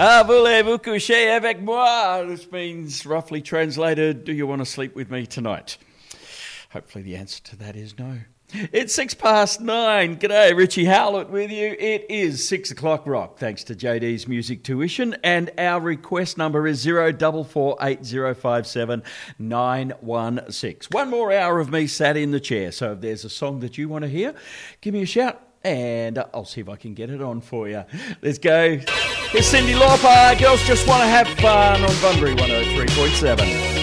Voulez-vous coucher avec moi? This means, roughly translated, do you want to sleep with me tonight? Hopefully the answer to that is no. It's 9:06. G'day, Richie Howlett with you. It is 6 o'clock rock, thanks to JD's Music Tuition, and our request number is 0448057916. One more hour of me sat in the chair, so if there's a song that you want to hear, give me a shout, and I'll see if I can get it on for you. Let's go. Here's Cyndi Lauper. Girls Just Want to Have Fun on Bunbury 103.7.